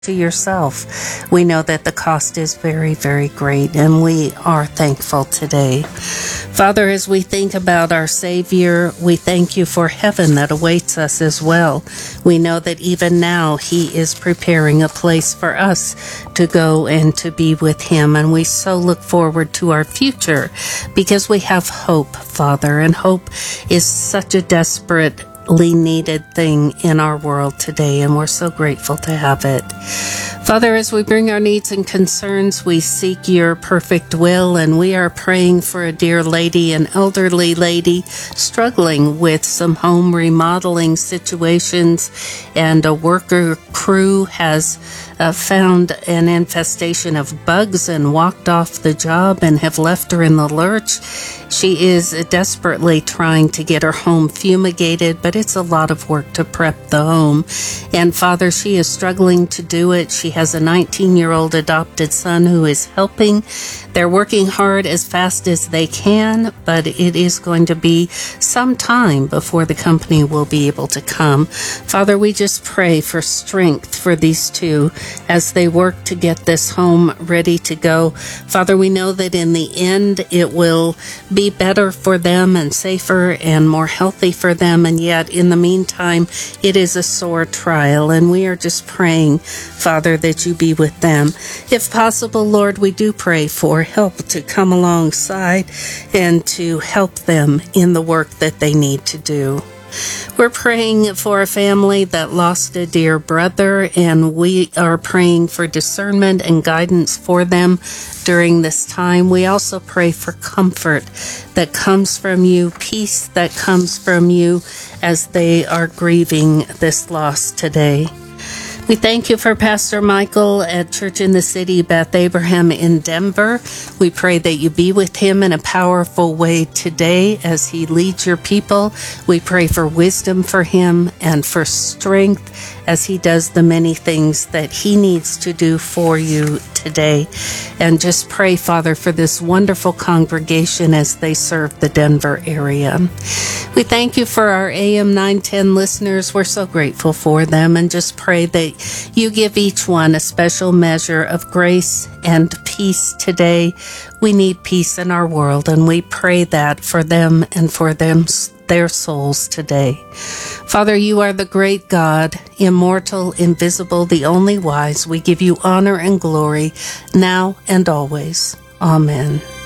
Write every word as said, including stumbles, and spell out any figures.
to yourself. We know that the cost is very, very great, and we are thankful today. Father, as we think about our Savior, we thank you for heaven that awaits us as well. We know that even now he is preparing a place for us to go and to be with him, and we so look forward to our future because we have hope, Father, and hope is such a desperate needed thing in our world today, and we're so grateful to have it. Father, as we bring our needs and concerns, we seek your perfect will, and we are praying for a dear lady, an elderly lady struggling with some home remodeling situations, and a worker crew has uh, found an infestation of bugs and walked off the job and have left her in the lurch. She is desperately trying to get her home fumigated, but it's a lot of work to prep the home. And Father, she is struggling to do it. She has a nineteen-year-old adopted son who is helping. They're working hard as fast as they can, but it is going to be some time before the company will be able to come. Father, we just pray for strength for these two as they work to get this home ready to go. Father, we know that in the end it will be better for them and safer and more healthy for them, and yet in the meantime it is a sore trial, and we are just praying, Father, that you be with them. If possible, Lord, we do pray for help to come alongside and to help them in the work that they need to do. We're praying for a family that lost a dear brother, and we are praying for discernment and guidance for them during this time. We also pray for comfort that comes from you, peace that comes from you as they are grieving this loss today. We thank you for Pastor Michael at Church in the City, Beth Abraham in Denver. We pray that you be with him in a powerful way today as he leads your people. We pray for wisdom for him and for strength as he does the many things that he needs to do for you today. And just pray, Father, for this wonderful congregation as they serve the Denver area. We thank you for our A M nine ten listeners. We're so grateful for them, and just pray that you give each one a special measure of grace and peace today. We need peace in our world, and we pray that for them and for them their souls today. Father, you are the great God, immortal, invisible, the only wise. We give you honor and glory now and always. Amen.